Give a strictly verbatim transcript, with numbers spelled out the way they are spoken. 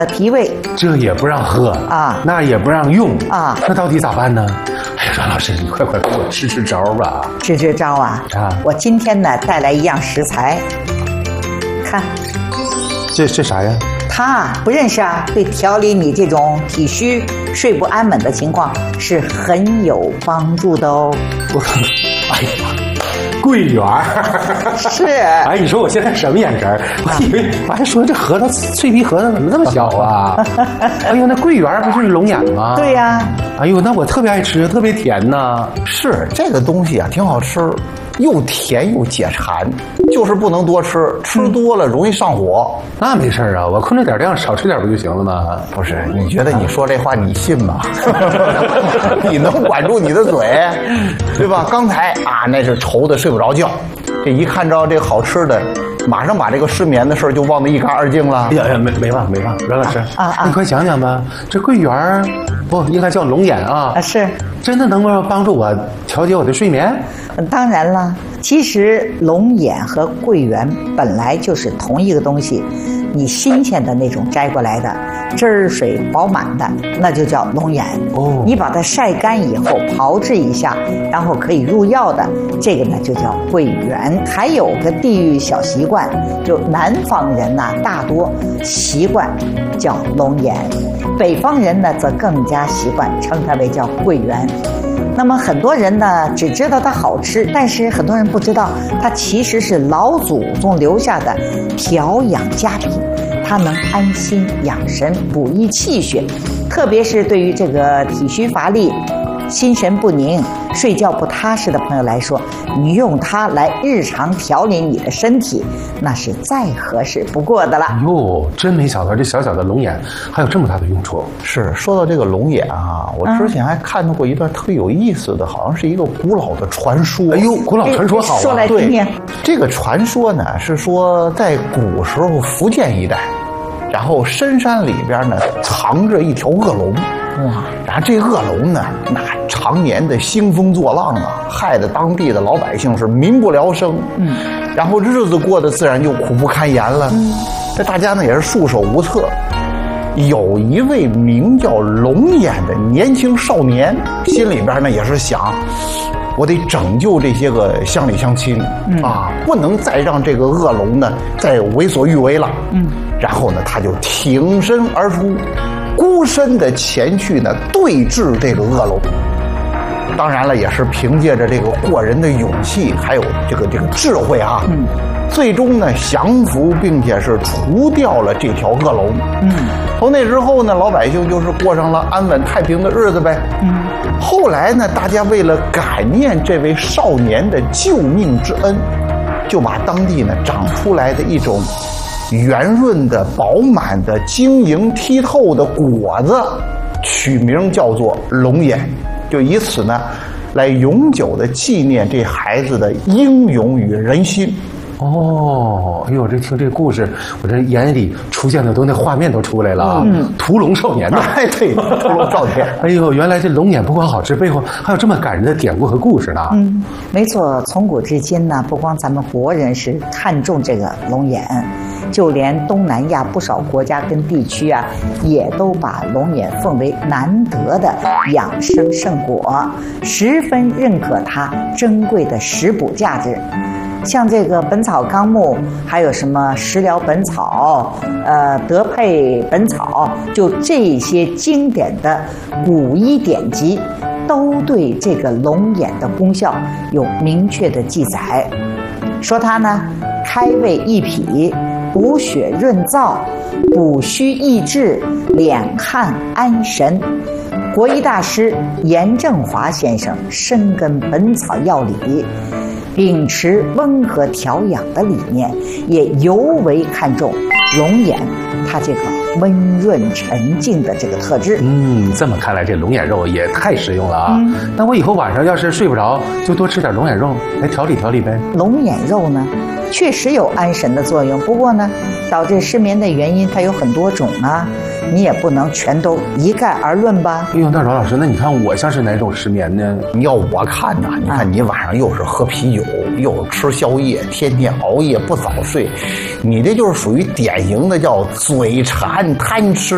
脾胃， 这也不让喝啊， 那也不让用啊， 那到底咋办呢？哎呀，阮老师，你快快给我支支招吧！ 支支招啊！ 啊， 我今天呢带来一样食材，看， 这这啥呀？ 它不认识啊？对调理你这种体虚、睡不安稳的情况是很有帮助的哦。 我，哎呀！桂圆是， 哎，你说我现在什么眼神？我以为我还说这核桃脆皮核桃怎么这么小啊？哎呦，那桂圆不就是龙眼吗？ 对呀、啊。 哎呦，那我特别爱吃，特别甜呐。 是这个东西啊，挺好吃，又甜又解馋，就是不能多吃，吃多了容易上火。 那没事啊，我控制点量，少吃点不就行了吗？ 不是，你觉得你说这话你信吗？你能管住你的嘴，对吧？刚才啊，那是愁的睡不着觉，这一看着这个好吃的，马上把这个失眠的事就忘得一干二净了。 哎呀呀，没没忘没忘，阮老师啊啊， 你快讲讲吧，这桂圆不应该叫龙眼啊？ 啊，是， 真的能够帮助我调节我的睡眠？ 当然了，其实龙眼和桂圆本来就是同一个东西，你新鲜的那种摘过来的，汁儿水饱满的，那就叫龙眼。 哦， 你把它晒干以后炮制一下，然后可以入药的，这个呢就叫桂圆。还有个地域小习惯，就南方人呐、啊，大多习惯叫龙眼，北方人呢则更加习惯称它为叫桂圆。那么很多人呢只知道它好吃，但是很多人不知道它其实是老祖宗留下的调养佳品，它能安心养神、补益气血，特别是对于这个体虚乏力、心神不宁、睡觉不踏实的朋友来说，你用它来日常调理你的身体，那是再合适不过的了。 哟，真没想到这小小的龙眼还有这么大的用处。 是，说到这个龙眼啊，我之前还看到过一段特别有意思的，好像是一个古老的传说。 哎呦，古老传说好啊！ 说来听听。 这个传说呢是说，在古时候福建一带，然后深山里边呢藏着一条恶龙。哇！然后这恶龙呢，那常年的兴风作浪啊，害得当地的老百姓是民不聊生。嗯，然后日子过得自然就苦不堪言了。嗯，这大家呢也是束手无策。有一位名叫龙眼的年轻少年，心里边呢也是想，我得拯救这些个乡里乡亲、嗯、啊，不能再让这个恶龙呢再为所欲为了。嗯，然后呢，他就挺身而出，孤身的前去呢对峙这个恶龙。当然了，也是凭借着这个过人的勇气，还有这个这个智慧啊，嗯，最终呢降服并且是除掉了这条恶龙。嗯，从那之后呢，老百姓就是过上了安稳太平的日子呗。嗯，后来呢，大家为了感念这位少年的救命之恩，就把当地呢长出来的一种圆润的、饱满的、晶莹剔透的果子，取名叫做龙眼，就以此呢，来永久的纪念这孩子的英勇与仁心。 哦，哎呦，这听这故事，我这眼里出现的都那画面都出来了啊！嗯，屠龙少年呐， 哎，对，屠龙少年。 哎呦，原来这龙眼不光好吃，背后还有这么感人的典故和故事呢。 嗯，没错，从古至今呢，不光咱们国人是看重这个龙眼，就连东南亚不少国家跟地区啊，也都把龙眼奉为难得的养生圣果，十分认可它珍贵的食补价值。像这个《本草纲目》，还有什么《食疗本草》、呃《德配本草》，就这些经典的古医典籍，都对这个龙眼的功效有明确的记载。说它呢，开胃益脾，补血润燥，补虚益智，敛汗安神。国医大师严正华先生深耕本草药理，秉持温和调养的理念，也尤为看重龙眼它这个温润沉静的这个特质。 嗯，这么看来这龙眼肉也太实用了啊！嗯、那我以后晚上要是睡不着，就多吃点龙眼肉来调理调理呗。 龙眼肉呢，确实有安神的作用，不过呢，导致失眠的原因它有很多种啊，你也不能全都一概而论吧。 哎呦，那阮老师，那你看我像是哪种失眠呢？ 你要我看呐，你看你晚上又是喝啤酒，又是吃宵夜，天天熬夜不早睡，你这就是属于典型的叫嘴馋贪吃。